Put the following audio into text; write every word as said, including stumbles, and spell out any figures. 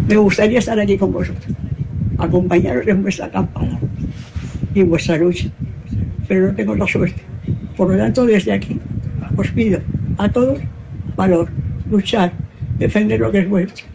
Me gustaría estar aquí con vosotros, acompañaros en vuestra campaña y en vuestra lucha, pero no tengo la suerte. Por lo tanto, desde aquí os pido a todos valor, luchar, defender lo que es vuestro.